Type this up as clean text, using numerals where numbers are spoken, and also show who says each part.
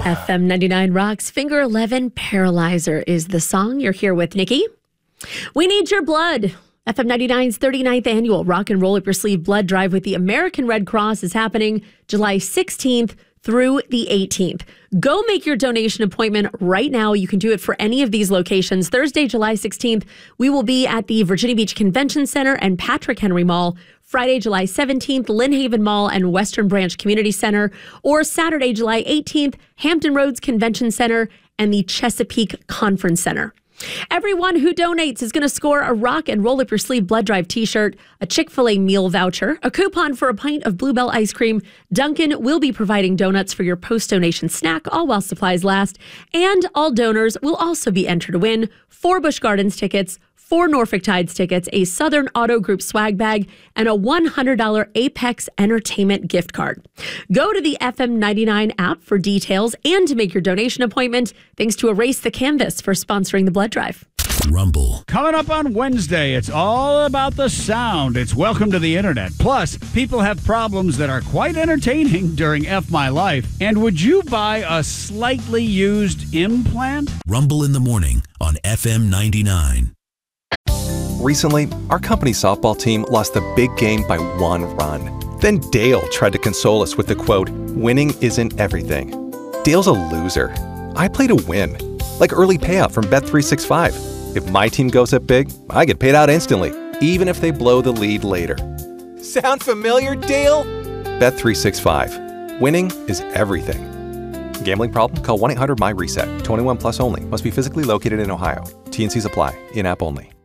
Speaker 1: FM 99 Rocks Finger 11 Paralyzer is the song. You're here with Nikki. We need your blood. FM 99's 39th annual Rock and Roll Up Your Sleeve blood drive with the American Red Cross is happening July 16th through the 18th. Go make your donation appointment right now. You can do it for any of these locations. Thursday, July 16th, we will be at the Virginia Beach Convention Center and Patrick Henry Mall. Friday, July 17th, Lynn Haven Mall and Western Branch Community Center. Or Saturday, July 18th, Hampton Roads Convention Center and the Chesapeake Conference Center. Everyone who donates is going to score a Rock and Roll Up Your Sleeve blood drive t-shirt, a Chick-fil-A meal voucher, a coupon for a pint of Bluebell ice cream. Dunkin' will be providing donuts for your post-donation snack, all while supplies last. And all donors will also be entered to win 4 Busch Gardens tickets, 4 Norfolk Tides tickets, a Southern Auto Group swag bag, and a $100 Apex Entertainment gift card. Go to the FM 99 app for details and to make your donation appointment. Thanks to Erase the Canvas for sponsoring the blood drive.
Speaker 2: Rumble.
Speaker 3: Coming up on Wednesday, it's all about the sound. It's Welcome to the Internet. Plus, people have problems that are quite entertaining during F My Life. And would you buy a slightly used implant?
Speaker 2: Rumble in the morning on FM 99.
Speaker 4: Recently, our company softball team lost the big game by 1 run. Then Dale tried to console us with the quote, "Winning isn't everything." Dale's a loser. I play to win, like early payout from Bet365. If my team goes up big, I get paid out instantly, even if they blow the lead later. Sound familiar, Dale? Bet365. Winning is everything. Gambling problem? Call 1-800-MY-RESET. 21 plus only. Must be physically located in Ohio. T&Cs apply. In-app only.